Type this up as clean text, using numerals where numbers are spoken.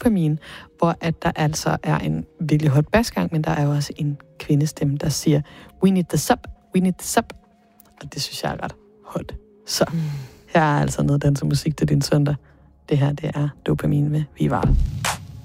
Dopamin, hvor at der altså er en virkelig hot basgang, men der er jo også en kvindestemme, der siger, we need the sub, we need the sub. Og det synes jeg er ret hot. Så her er altså noget dansemusik til din søndag. Det her, det er Dopamin med Vival.